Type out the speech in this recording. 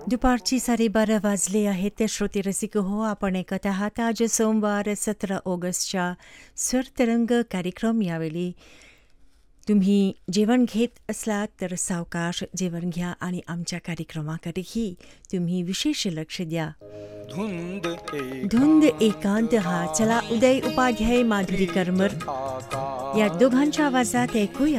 दुपारची 12:30 वाजले आहेत. श्रोते रसिक हो, आपण ऐकत आहात आज सोमवार 17 ऑगस्टच्या स्वरतरंग कार्यक्रम. यावेळी तुम्ही जेवण घेत असलात तर सावकाश जेवण घ्या आणि आमच्या कार्यक्रमाकडेही तुम्ही विशेष लक्ष द्या. धुंद एकांत हा चला उदय उपाध्याय माधुरी करमर या दोघांच्या आवाजात ऐकूया